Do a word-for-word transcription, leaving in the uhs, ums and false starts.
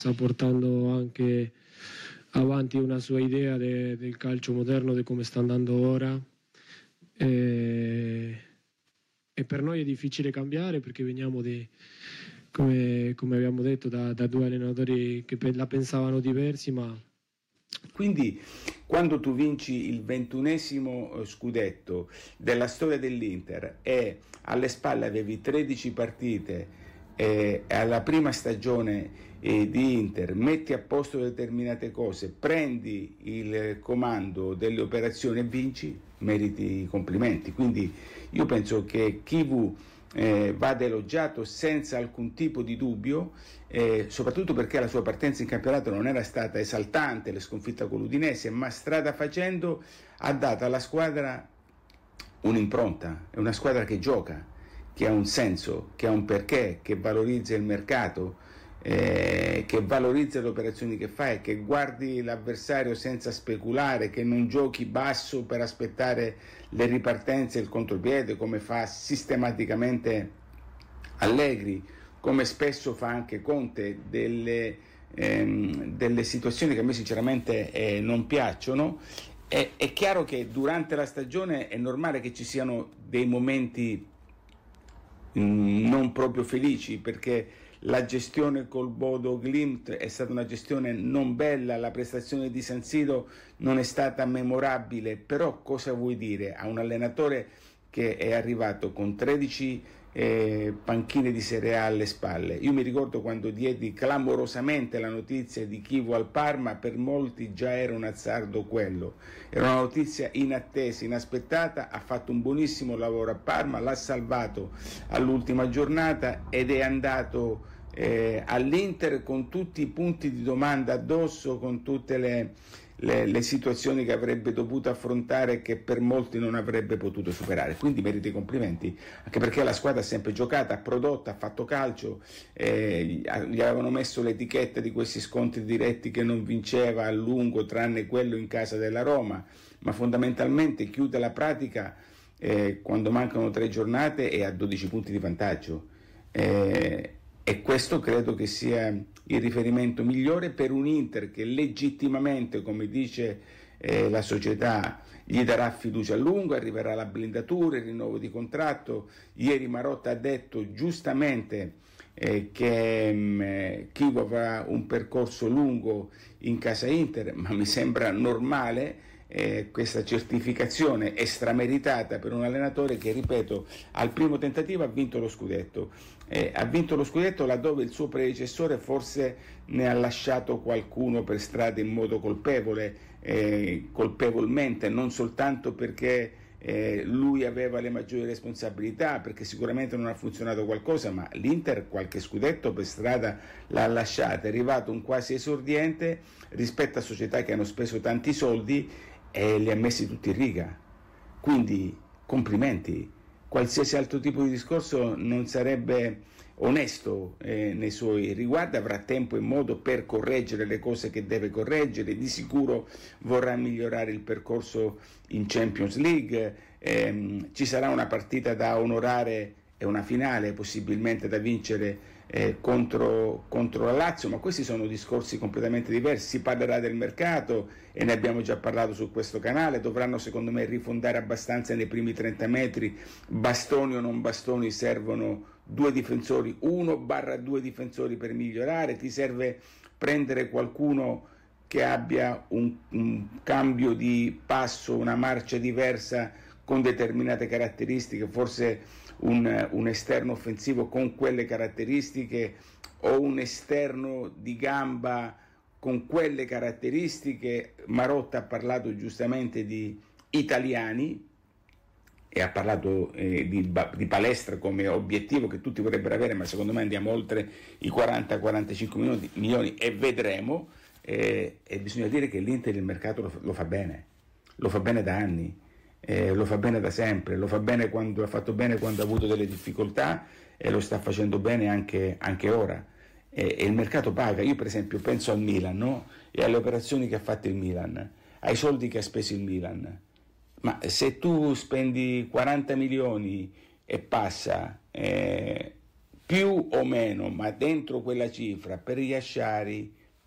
sta portando anche avanti una sua idea de, del calcio moderno, di come sta andando ora, e, e per noi è difficile cambiare perché veniamo di, come, come abbiamo detto, da, da due allenatori che la pensavano diversi, ma quindi quando tu vinci il ventunesimo scudetto della storia dell'Inter e alle spalle avevi tredici partite e alla prima stagione eh, di Inter, metti a posto determinate cose, prendi il comando delle operazioni e vinci, meriti i complimenti. Quindi io penso che Chivu eh, vada elogiato senza alcun tipo di dubbio, eh, soprattutto perché la sua partenza in campionato non era stata esaltante, la sconfitta con l'Udinese, ma strada facendo ha dato alla squadra un'impronta, è una squadra che gioca, che ha un senso, che ha un perché, che valorizza il mercato, eh, che valorizza le operazioni che fa e che guardi l'avversario senza speculare, che non giochi basso per aspettare le ripartenze e il contropiede come fa sistematicamente Allegri, come spesso fa anche Conte, delle, ehm, delle situazioni che a me sinceramente eh, non piacciono. È, è chiaro che durante la stagione è normale che ci siano dei momenti non proprio felici, perché la gestione col Bodo Glimt è stata una gestione non bella, la prestazione di San Siro non è stata memorabile, però cosa vuoi dire a un allenatore che è arrivato con tredici eh, panchine di Serie A alle spalle? Io mi ricordo quando diedi clamorosamente la notizia di Chivu al Parma, per molti già era un azzardo quello, era una notizia inattesa, inaspettata, ha fatto un buonissimo lavoro a Parma, l'ha salvato all'ultima giornata ed è andato eh, all'Inter con tutti i punti di domanda addosso, con tutte le Le, le situazioni che avrebbe dovuto affrontare e che per molti non avrebbe potuto superare. Quindi merita i complimenti, anche perché la squadra ha sempre giocato, ha prodotto, ha fatto calcio, eh, gli avevano messo l'etichetta di questi scontri diretti che non vinceva a lungo, tranne quello in casa della Roma, ma fondamentalmente chiude la pratica eh, quando mancano tre giornate e ha dodici punti di vantaggio. Eh, E questo credo che sia il riferimento migliore per un Inter che legittimamente, come dice eh, la società, gli darà fiducia a lungo, arriverà la blindatura, il rinnovo di contratto. Ieri Marotta ha detto giustamente eh, che mh, Chivu avrà un percorso lungo in casa Inter, ma mi sembra normale Eh, questa certificazione estrameritata per un allenatore che, ripeto, al primo tentativo ha vinto lo scudetto, eh, ha vinto lo scudetto laddove il suo predecessore forse ne ha lasciato qualcuno per strada in modo colpevole, eh, colpevolmente, non soltanto perché eh, lui aveva le maggiori responsabilità, perché sicuramente non ha funzionato qualcosa, ma l'Inter qualche scudetto per strada l'ha lasciata, è arrivato un quasi esordiente rispetto a società che hanno speso tanti soldi e li ha messi tutti in riga. Quindi complimenti, qualsiasi altro tipo di discorso non sarebbe onesto eh, nei suoi riguardi, avrà tempo e modo per correggere le cose che deve correggere, di sicuro vorrà migliorare il percorso in Champions League, ehm, ci sarà una partita da onorare e una finale possibilmente da vincere eh, contro, contro la Lazio, ma questi sono discorsi completamente diversi. Si parlerà del mercato e ne abbiamo già parlato su questo canale, dovranno secondo me rifondare abbastanza nei primi trenta metri, bastoni o non bastoni, servono due difensori, uno barra due difensori per migliorare, ti serve prendere qualcuno che abbia un, un cambio di passo, una marcia diversa con determinate caratteristiche, forse un, un esterno offensivo con quelle caratteristiche o un esterno di gamba con quelle caratteristiche. Marotta ha parlato giustamente di italiani e ha parlato eh, di, di palestra come obiettivo che tutti vorrebbero avere, ma secondo me andiamo oltre i quaranta quarantacinque milioni e vedremo, eh, e bisogna dire che l'Inter il mercato lo, lo fa bene, lo fa bene da anni. Eh, lo fa bene da sempre, lo fa bene quando ha fatto bene quando ha avuto delle difficoltà e lo sta facendo bene anche, anche ora, e, e il mercato paga. Io per esempio penso al Milan, no? E alle operazioni che ha fatto il Milan, ai soldi che ha speso il Milan, ma se tu spendi quaranta milioni e passa eh, più o meno, ma dentro quella cifra per gli Asciari